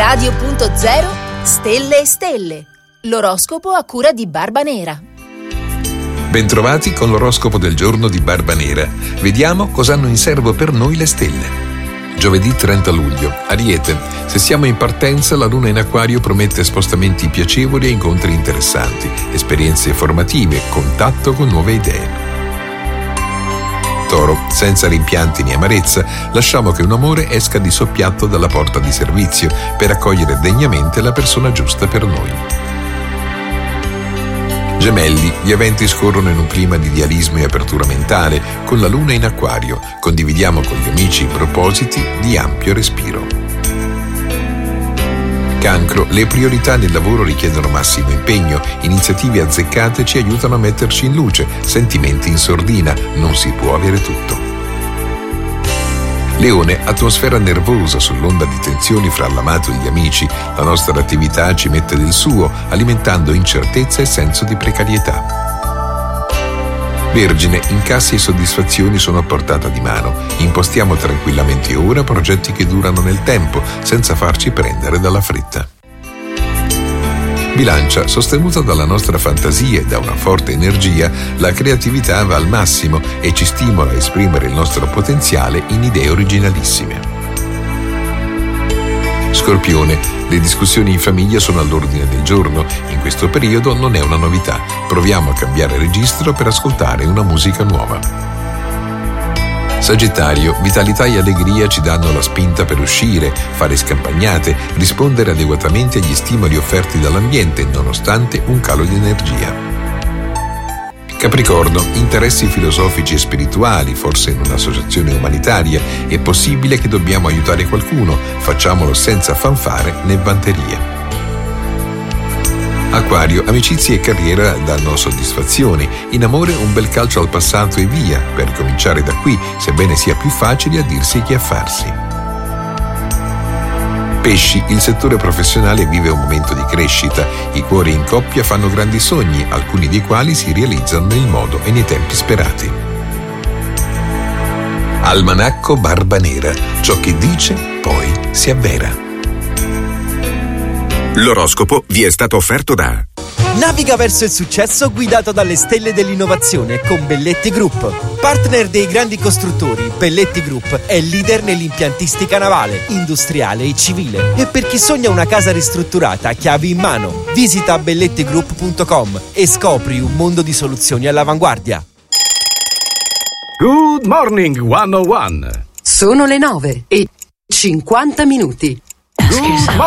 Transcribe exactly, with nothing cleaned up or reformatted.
Radio punto zero, Stelle e Stelle. L'oroscopo a cura di Barba Nera. Bentrovati con l'oroscopo del giorno di Barba Nera. Vediamo cosa hanno in serbo per noi le stelle. Giovedì trenta luglio, Ariete. Se siamo in partenza, la luna in Acquario promette spostamenti piacevoli e incontri interessanti, esperienze formative, contatto con nuove idee. Toro, senza rimpianti né amarezza, lasciamo che un amore esca di soppiatto dalla porta di servizio per accogliere degnamente la persona giusta per noi. Gemelli, gli eventi scorrono in un clima di idealismo e apertura mentale, con la luna in Acquario. Condividiamo con gli amici propositi di ampio respiro. Cancro, le priorità nel lavoro richiedono massimo impegno, iniziative azzeccate ci aiutano a metterci in luce, sentimenti in sordina, non si può avere tutto. Leone, atmosfera nervosa sull'onda di tensioni fra l'amato e gli amici, la nostra attività ci mette del suo, alimentando incertezza e senso di precarietà. Vergine, incassi e soddisfazioni sono a portata di mano, impostiamo tranquillamente ora progetti che durano nel tempo, senza farci prendere dalla fretta. Bilancia, sostenuta dalla nostra fantasia e da una forte energia, la creatività va al massimo e ci stimola a esprimere il nostro potenziale in idee originalissime. Scorpione, le discussioni in famiglia sono all'ordine del giorno, in questo periodo non è una novità, proviamo a cambiare registro per ascoltare una musica nuova. Sagittario, vitalità e allegria ci danno la spinta per uscire, fare scampagnate, rispondere adeguatamente agli stimoli offerti dall'ambiente nonostante un calo di energia. Capricorno, interessi filosofici e spirituali, forse in un'associazione umanitaria, è possibile che dobbiamo aiutare qualcuno, facciamolo senza fanfare né vanterie. Acquario, amicizie e carriera danno soddisfazioni, in amore un bel calcio al passato e via, per cominciare da qui, sebbene sia più facile a dirsi che a farsi. Pesci, il settore professionale vive un momento di crescita, i cuori in coppia fanno grandi sogni, alcuni dei quali si realizzano nel modo e nei tempi sperati. Almanacco Barba Nera, ciò che dice poi si avvera. L'oroscopo vi è stato offerto da Naviga verso il successo guidato dalle stelle dell'innovazione con Belletti Group. Partner dei grandi costruttori, Belletti Group è leader nell'impiantistica navale, industriale e civile. E per chi sogna una casa ristrutturata, chiavi in mano. Visita belletti group punto com e scopri un mondo di soluzioni all'avanguardia. Good morning, one oh one. Sono le nove e cinquanta minuti. Good